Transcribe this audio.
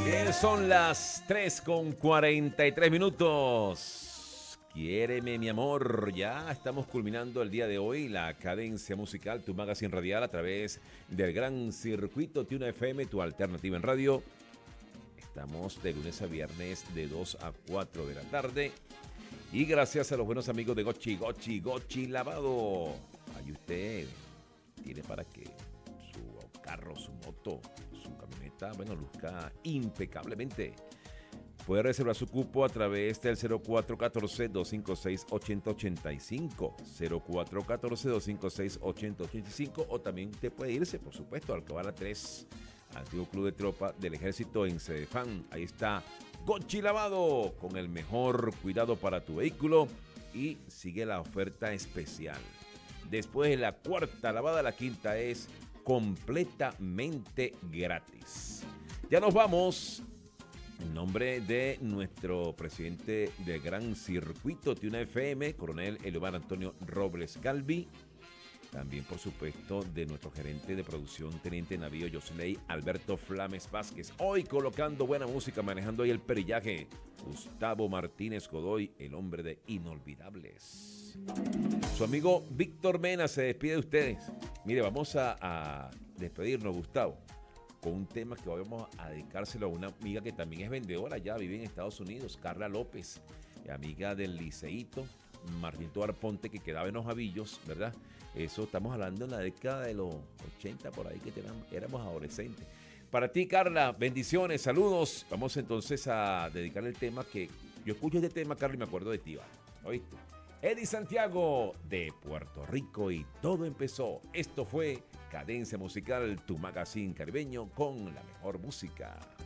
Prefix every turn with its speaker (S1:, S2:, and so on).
S1: Bien, son las 3:43. Quiéreme, mi amor. Ya estamos culminando el día de hoy la cadencia musical, tu magazine radial a través del gran circuito Tuna FM, tu alternativa en radio. Estamos de lunes a viernes de 2 a 4 de la tarde. Y gracias a los buenos amigos de Gochi Lavado. Ahí usted tiene para que su carro, su moto, su camioneta, luzca impecablemente. Puede reservar su cupo a través del 0414-256-8085, 0414-256-8085, o también te puede irse, por supuesto, al Cabana 3, antiguo club de tropa del ejército en Cedefán. Ahí está Gochi Lavado, con el mejor cuidado para tu vehículo, y sigue la oferta especial. Después de la cuarta lavada, la quinta es completamente gratis. Ya nos vamos. En nombre de nuestro presidente del Gran Circuito Tuna FM, coronel Eliomar Antonio Robles Calvi. También, por supuesto, de nuestro gerente de producción, teniente navío Yosley Alberto Flames Vázquez. Hoy colocando buena música, manejando ahí el perillaje, Gustavo Martínez Godoy, el hombre de Inolvidables. Su amigo Víctor Mena se despide de ustedes. Mire, vamos a despedirnos, Gustavo, con un tema que vamos a dedicárselo a una amiga que también es vendedora, ya vive en Estados Unidos, Carla López, amiga del liceíto, Martín Tobar Ponte, que quedaba en Ojavillos, ¿verdad? Eso estamos hablando en la década de los 80, por ahí que éramos adolescentes. Para ti, Carla, bendiciones, saludos. Vamos entonces a dedicar el tema que yo escucho este tema, Carla, y me acuerdo de ti, ¿vale? ¿Oíste? Eddie Santiago de Puerto Rico, y todo empezó. Esto fue Cadencia Musical, tu magazine caribeño con la mejor música.